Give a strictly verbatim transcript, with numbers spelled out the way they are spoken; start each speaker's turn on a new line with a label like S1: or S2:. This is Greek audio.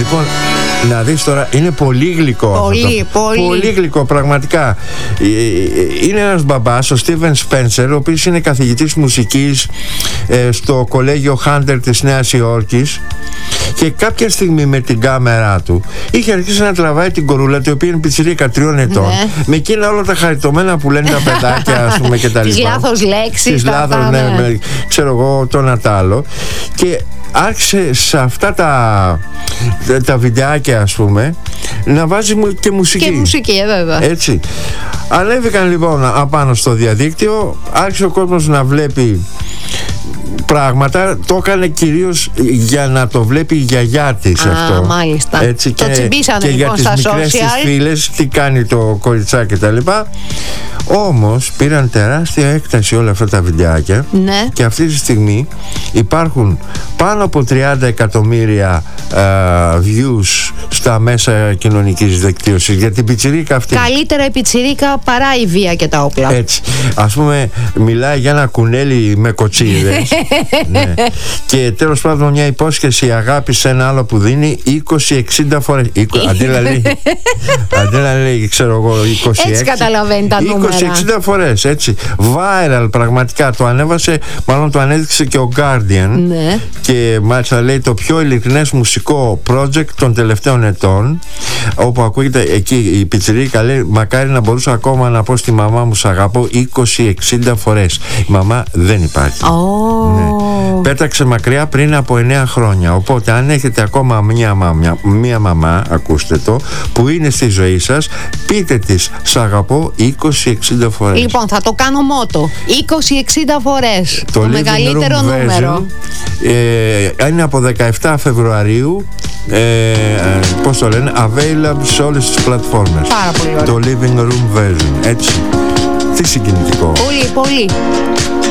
S1: Λοιπόν, να δεις τώρα, είναι πολύ γλυκό.
S2: Πολύ,
S1: αυτό.
S2: πολύ.
S1: Πολύ γλυκό, πραγματικά. Είναι ένας μπαμπάς, ο Στίβεν Σπένσερ, ο οποίος είναι καθηγητής μουσικής ε, στο κολέγιο Χάντερ της Νέας Υόρκης, και κάποια στιγμή με την κάμερά του είχε αρχίσει να τραβάει την κορούλα, η οποία είναι πιτσιρίκα τριών ετών, ναι, με εκείνα όλα τα χαριτωμένα που λένε τα παιδάκια, ας πούμε, και τα λοιπά.
S2: Τις λάθος λέξεις,
S1: τις λάθος, ναι, ναι. Με, ξέρω εγώ, το ένα τ' άλλο. Και άρχισε σε αυτά τα, τα, τα βιντεάκια, ας πούμε, να βάζει και μουσική.
S2: Και μουσική, βέβαια.
S1: Έτσι. Ανέβηκαν λοιπόν απάνω στο διαδίκτυο, άρχισε ο κόσμος να βλέπει πράγματα. Το έκανε κυρίως για να το βλέπει η γιαγιά της. Α, αυτό.
S2: Μάλιστα.
S1: Έτσι,
S2: το
S1: και,
S2: τσιμπήσανε
S1: και
S2: λοιπόν
S1: για τις
S2: στα
S1: μικρές
S2: social.
S1: της φίλες, τι κάνει το κοριτσάκι και τα λοιπά. Όμως πήραν τεράστια έκταση όλα αυτά τα βιντεάκια,
S2: ναι,
S1: και αυτή τη στιγμή υπάρχουν πάνω από τριάντα εκατομμύρια uh, views στα μέσα κοινωνικής δικτύωσης για την πιτσιρίκα αυτή.
S2: Καλύτερα η πιτσιρίκα παρά η βία και τα όπλα.
S1: Έτσι. Ας πούμε, μιλάει για ένα κουνέλι με κοτσίδες. Ναι. Και τέλος πάντων μια υπόσχεση αγάπη σε ένα άλλο που δίνει είκοσι εξήντα φορές. Αντί να λέει, αντί να λέει, ξέρω εγώ, είκοσι έξι.
S2: Έτσι καταλαβαίνει τα νούμερα.
S1: είκοσι εξήντα φορές, έτσι. Viral, πραγματικά. Το ανέβασε, μάλλον το ανέδειξε και ο Guardian.
S2: Ναι.
S1: Και μάλιστα λέει το πιο ειλικρινές μουσικό project των τελευταίων ετών. Όπου ακούγεται εκεί η πιτσιρίκα, λέει, μακάρι να μπορούσα ακόμα να πω στη μαμά μου σ' αγαπώ είκοσι εξήντα φορές. Η μαμά δεν υπάρχει.
S2: Oh.
S1: Ναι. Πέταξε μακριά πριν από εννέα χρόνια. Οπότε αν έχετε ακόμα μία μαμά, μία μαμά, ακούστε το, που είναι στη ζωή σας, πείτε της σ' αγαπώ είκοσι εξήντα φορές.
S2: Λοιπόν, θα το κάνω μότο. είκοσι εξήντα φορές. Το, το μεγαλύτερο νούμερο.
S1: Ε, είναι από δεκαεφτά Φεβρουαρίου. Ε, πώς το λένε, available σε όλες τις πλατφόρμες.
S2: Πάρα πολύ ωραία.
S1: Το living room version. Έτσι. Τι συγκινητικό.
S2: Πολύ, πολύ.